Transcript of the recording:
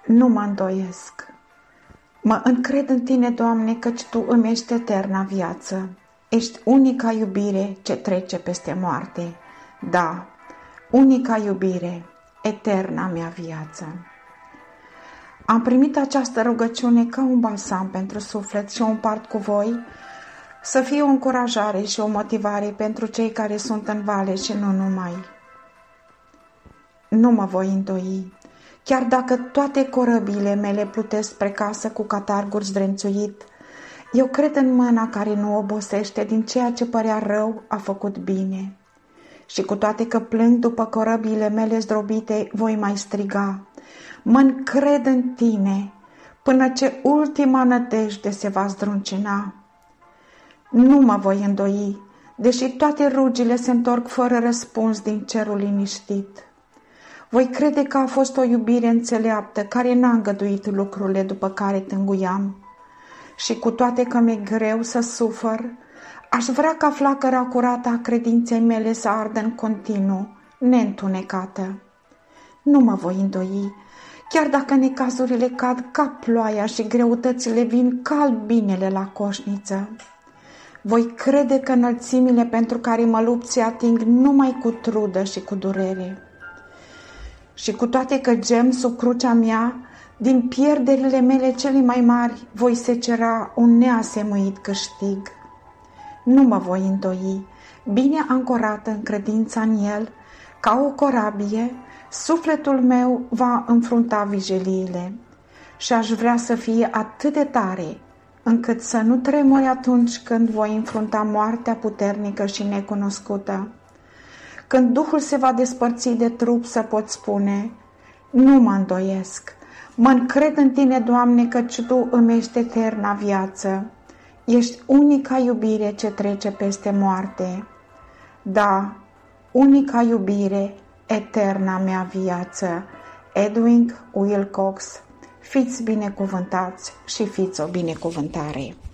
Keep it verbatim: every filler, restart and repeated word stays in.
Nu mă îndoiesc. Mă încred în Tine, Doamne, căci Tu îmi ești eterna viață. Ești unica iubire ce trece peste moarte. Da, unica iubire, eterna mea viață. Am primit această rugăciune ca un balsam pentru suflet și o împart cu voi, să fie o încurajare și o motivare pentru cei care sunt în vale și nu numai. Nu mă voi îndoi, chiar dacă toate corăbiile mele plutesc spre casă cu catargul zdrențuit, eu cred în mâna care nu obosește, din ceea ce părea rău a făcut bine. Și cu toate că plâng după corăbiile mele zdrobite, voi mai striga: mă încred în Tine, până ce ultima nădejde se va zdruncina. Nu mă voi îndoi, deși toate rugile se întorc fără răspuns din cerul liniștit. Voi crede că a fost o iubire înțeleaptă care n-a îngăduit lucrurile după care tânguiam. Și cu toate că mi-e greu să sufăr, aș vrea ca flacăra curată a credinței mele să ardă în continuu, neîntunecată. Nu mă voi îndoi, chiar dacă necazurile cad ca ploaia și greutățile vin ca albinele la coșniță. Voi crede că înălțimile pentru care mă lupt se ating numai cu trudă și cu durere. Și cu toate că gem sub crucea mea, din pierderile mele cele mai mari voi secera un neasemuit câștig. Nu mă voi îndoi, bine ancorată în credința în El, ca o corabie, sufletul meu va înfrunta vigiliile și aș vrea să fie atât de tare încât să nu tremuri atunci când voi înfrunta moartea puternică și necunoscută. Când Duhul se va despărți de trup, să pot spune: nu mă îndoiesc, mă încred în Tine, Doamne, căci Tu îmi ești eterna viață. Ești unica iubire ce trece peste moarte. Da, unica iubire, eterna mea viață. Edwin Wilcox. Fiți binecuvântați și fiți o binecuvântare.